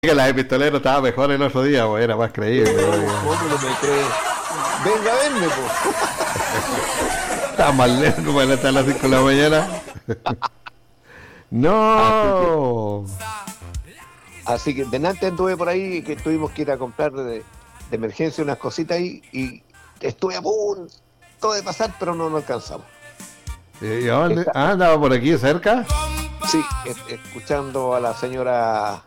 Que la de Pistolero estaba mejor el otro día, pues, era más creíble. ¿Cómo no me cree? Venga a verme, pues. Está más lejos para estar a las 5 de la mañana. No. Así que delante anduve por ahí que tuvimos que ir a comprar de emergencia unas cositas ahí y estuve a punto de pasar, pero no alcanzamos. ¿Y a dónde? Ah, andaba por aquí cerca. Sí, escuchando a la señora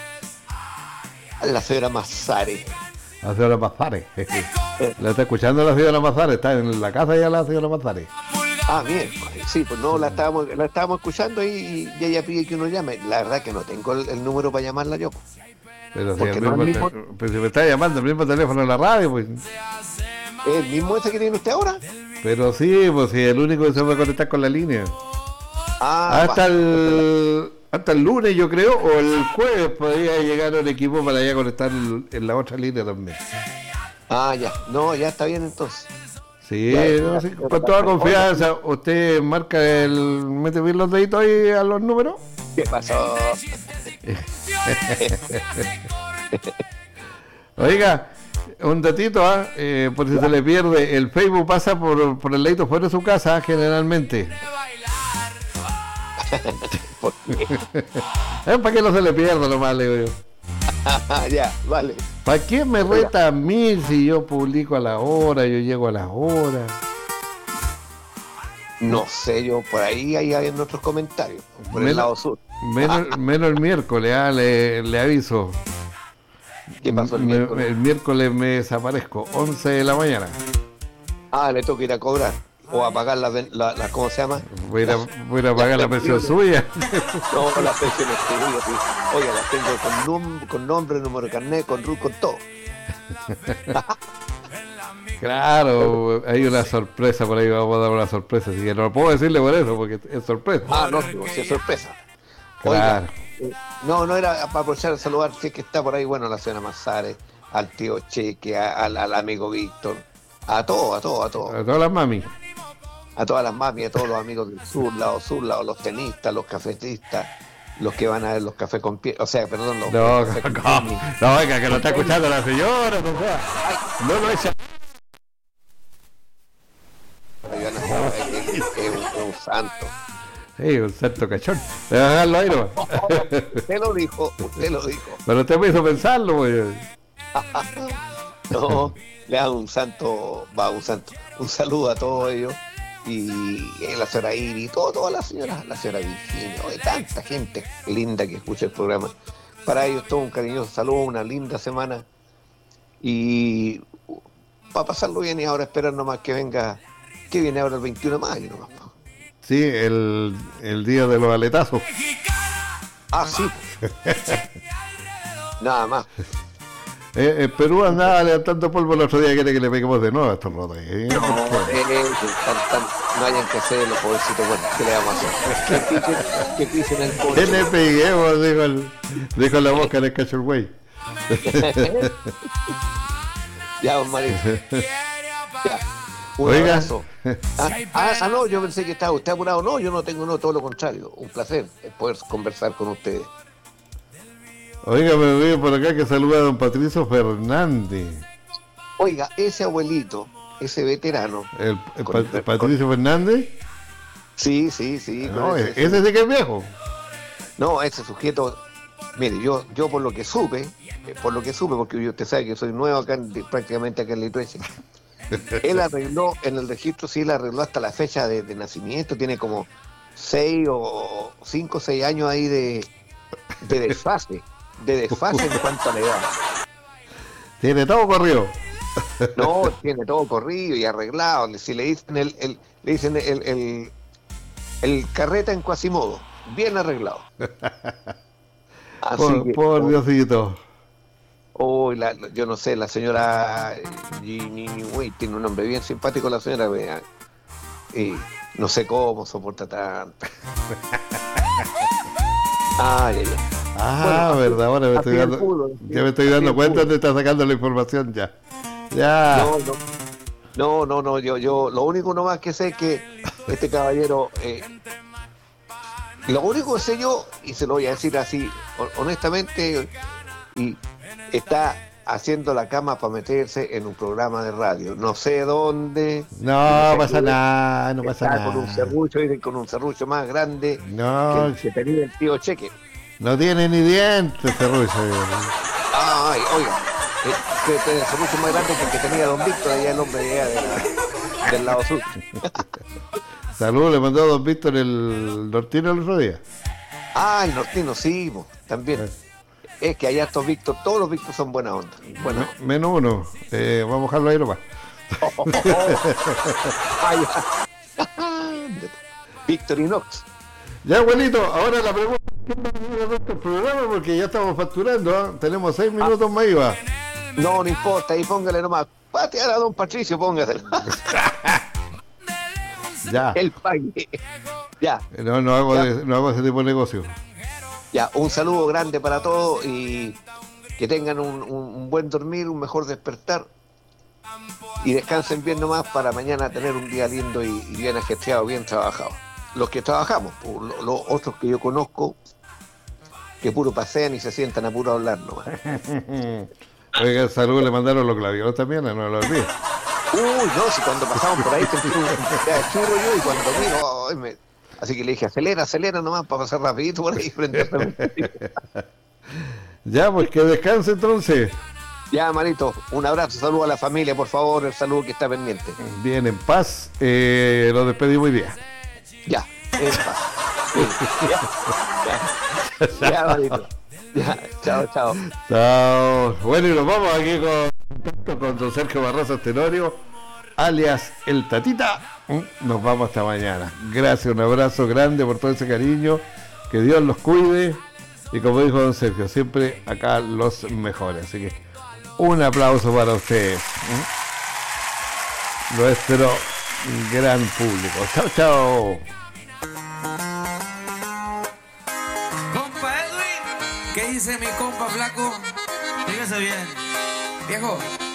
Mazare. La señora Mazares. La está escuchando la señora Mazares. Está en la casa ya la señora Mazares. Ah, bien. Sí, pues no, la estábamos escuchando y ella pide que uno llame. La verdad que no tengo el número para llamarla yo. Pero si, Porque no es el mismo, pero si me está llamando el mismo teléfono en la radio, pues. ¿el mismo ese que tiene usted ahora? Pero sí, pues si el único que se puede conectar con la línea. Ah, Hasta el lunes, yo creo, o el jueves podría llegar un equipo para ya conectar en la otra línea también. Ah, ya. No, ya está bien entonces. Sí, Ya, no, sí, con toda confianza. ¿Usted marca mete bien los deditos ahí a los números? ¿Qué pasó? Oiga, un datito, por si se le pierde, el Facebook pasa por el ladito fuera de su casa, generalmente. ¿Por qué? ¿Para qué no se le pierda nomás, le digo yo? Ya, vale. ¿Para qué me reta a mí si yo publico a la hora, yo llego a las horas? No sé, yo por ahí hay en otros comentarios, por el lado sur. Menos el miércoles, le aviso. ¿Qué pasó el miércoles? El miércoles me desaparezco, 11 de la mañana. Ah, le tengo que ir a cobrar. O a pagar ¿cómo se llama? Voy a ir a pagar la pensión suya. No, las pensiones tuyas, sí. Oye, las tengo con nombre, número de carnet, con RUT, con todo. Claro, hay una sorpresa por ahí, vamos a dar una sorpresa, así que no puedo decirle por eso, porque es sorpresa. Ah, no, si es sorpresa. Claro. Oiga, no era para aprovechar de saludar, si es que está por ahí, bueno, la señora Mazares, al tío Cheque, al amigo Víctor, a todos. A todas las mami. A todas las mami, a todos los amigos del sur, lado, los tenistas, los cafetistas, los que van a ver los cafés con pie, o sea, perdón, los No, cafés con no, oiga, que lo está escuchando la señora, no sea. No lo echa. es un santo. Sí, un santo cachón. Le va a dejarlo ahí nomás. Usted lo dijo. Pero usted me hizo pensarlo, pues. No, le hago un santo. Un saludo a todos ellos. Y la señora Iri, todas las señoras, la señora Virginia, tanta gente linda que escucha el programa. Para ellos todo un cariñoso saludo, una linda semana. Y para pasarlo bien y ahora esperar nomás que venga, que viene ahora el 21 de mayo nomás. Sí, el día de los aletazos. Ah, sí. Nada más. Perú andaba levantando polvo el otro día, quiere que le peguemos de nuevo a estos rotos. No hayan que hacer los pobrecitos, bueno, ¿qué le vamos a hacer? Que pisen el polvo. ¿Qué le peguemos? Dijo la boca en el cachorway. Ya, don Marito. Ya. Un Oiga. abrazo. No, yo pensé que estaba usted apurado. No, yo no tengo, todo lo contrario. Un placer poder conversar con ustedes. Oiga, me veo por acá que saluda a don Patricio Fernández. Oiga, ese abuelito, ese veterano. ¿El Patricio Fernández? Sí. No, ese sí que es viejo. No, ese sujeto, mire, yo por lo que supe, porque usted sabe que soy nuevo acá, prácticamente acá en Lituecia. Él arregló, en el registro sí, él arregló hasta la fecha de nacimiento, tiene como 5 o 6 años ahí de desfase en cuanto a la edad. Tiene todo corrido. No, tiene todo corrido y arreglado. Si le dicen el carreta en Quasimodo, bien arreglado. Por Diosito. Yo no sé, la señora Ginny Way tiene un nombre bien simpático, la señora, y no sé cómo soporta tanto. Ay. Bueno, verdad, ahora me estoy dando cuenta de está sacando la información ya. No, yo lo único nomás que sé es que este caballero, lo único que sé yo, y se lo voy a decir así honestamente, y está haciendo la cama para meterse en un programa de radio. No sé dónde. No pasa nada, no pasa está nada. Con un serrucho, dicen, con un serrucho más grande No, que tenía el tío Cheque. no tiene ni dientes, Cerrucho. Ay, oiga, el serrucho más grande que el que tenía Don Víctor, allá el hombre de allá del lado sur. Saludos, le mandó a Don Víctor el nortino el otro día. Ah, el nortino, sí, también. Es que allá estos Víctor, todos los Víctor son buena onda. Bueno. Menos uno. Vamos a dejarlo ahí nomás. Víctor Inox. Ya, abuelito, ahora la pregunta es ¿quién va a venir a nuestro programa? Porque ya estamos facturando, ¿eh? Tenemos 6 minutos más, Iba. No importa, ahí póngale nomás. Patear a don Patricio, póngaselo. Ya. El pague. Ya. No hago ese tipo de negocio. Ya, un saludo grande para todos y que tengan un buen dormir, un mejor despertar y descansen bien nomás para mañana tener un día lindo y bien ajetreado, bien trabajado. Los que trabajamos, los otros que yo conozco, que puro pasean y se sientan a puro hablar nomás. Oiga, saludos, le mandaron los claviolos también, no lo olvides. Uy, no, si cuando pasamos por ahí sentí un churro yo y cuando miro, así que le dije, acelera nomás para pasar rapidito por ahí frente a Ya, pues que descanse entonces. Ya, Marito, un abrazo, saludo a la familia, por favor, el saludo que está pendiente. Bien, en paz, lo despedimos hoy día. Ya, en paz. Ya, Marito. Ya, chao. Chao. Bueno, y nos vamos aquí con don Sergio Barraza Tenorio, alias El Tatita. Nos vamos hasta mañana. Gracias, un abrazo grande por todo ese cariño. Que Dios los cuide. Y como dijo don Sergio, siempre acá los mejores. Así que un aplauso para ustedes. Nuestro gran público. Chao. Compa Edwin, ¿qué dice mi compa flaco? Fíjese bien, viejo.